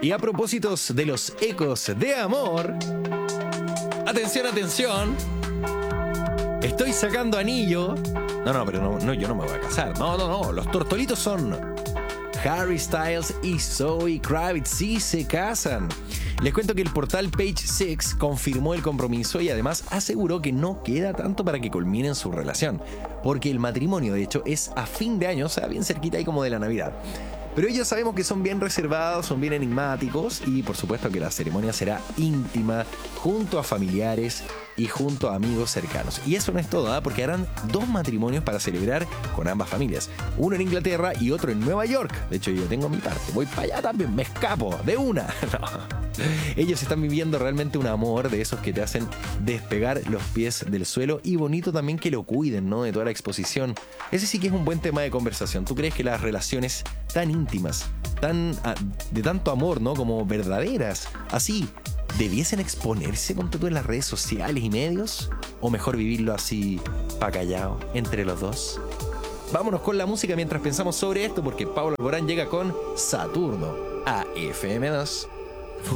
Y a propósito de los ecos de amor, atención, atención, estoy sacando anillo. Pero yo no me voy a casar. No, los tortolitos son Harry Styles y Zoe Kravitz, sí se casan. Les cuento que el portal Page Six confirmó el compromiso y además aseguró que no queda tanto para que culminen su relación, porque el matrimonio de hecho es a fin de año, o sea, bien cerquita ahí como de la Navidad. Pero ellos sabemos que son bien reservados, son bien enigmáticos y por supuesto que la ceremonia será íntima, junto a familiares y junto a amigos cercanos. Y eso no es todo, porque harán 2 matrimonios para celebrar con ambas familias. Uno en Inglaterra y otro en Nueva York. De hecho, yo tengo mi parte. Voy para allá también, me escapo de una. No. Ellos están viviendo realmente un amor de esos que te hacen despegar los pies del suelo y bonito también que lo cuiden, ¿no? De toda la exposición. Ese sí que es un buen tema de conversación. ¿Tú crees que las relaciones tan íntimas, de tanto amor, ¿no? Como verdaderas, así, debiesen exponerse con todo en las redes sociales y medios? ¿O mejor vivirlo así, pa' callado, entre los dos? Vámonos con la música mientras pensamos sobre esto, porque Pablo Alborán llega con Saturno a FM2.